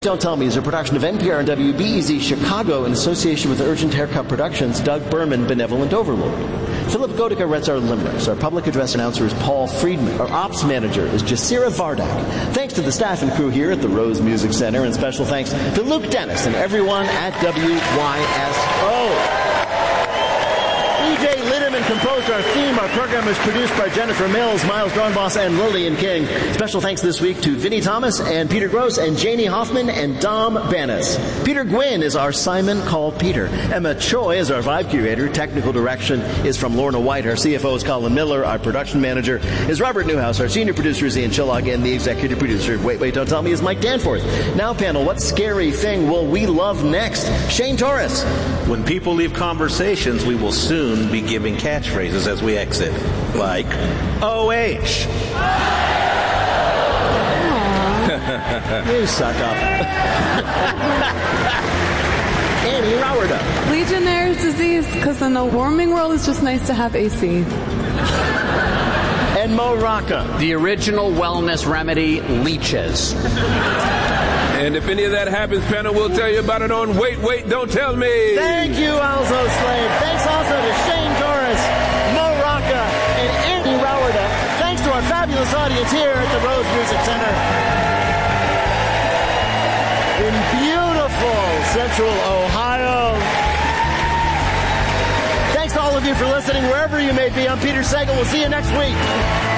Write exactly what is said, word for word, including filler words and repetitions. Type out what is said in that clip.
Don't Tell Me is a production of N P R and W B E Z Chicago in association with Urgent Haircut Productions, Doug Berman, Benevolent Overlord. Philip Godica reads our limericks. Our public address announcer is Paul Friedman. Our ops manager is Jasira Vardak. Thanks to the staff and crew here at the Rose Music Center, and special thanks to Luke Dennis and everyone at W Y S O. E J Lindemann composed our theme. Our program was produced by Jennifer Mills, Miles Dornbos, and Lillian King. Special thanks this week to Vinnie Thomas and Peter Gross and Janie Hoffman and Dom Banas. Peter Gwynn is our Simon Called Peter. Emma Choi is our vibe curator. Technical direction is from Lorna White. Our C F O is Colin Miller. Our production manager is Robert Newhouse. Our senior producer is Ian Chillog, and the executive producer, Wait, Wait, Don't Tell Me, is Mike Danforth. Now, panel, what scary thing will we love next? Shane Torres. When people leave conversations, we will soon be giving catchphrases as we exit, like O H. You suck up. Annie Rowerda. Legionnaire's disease, because in a warming world, it's just nice to have A C. And Mo Rocca. The original wellness remedy, leeches. And if any of that happens, panel, we'll tell you about it on Wait, Wait, Don't Tell Me. Thank you, Alzo Slade. Thanks also to Shane Torres, Mo Rocca, and Andy Rowerda. Thanks to our fabulous audience here at the Rose Music Center in beautiful Central Ohio. Thanks to all of you for listening, wherever you may be. I'm Peter Sagal. We'll see you next week.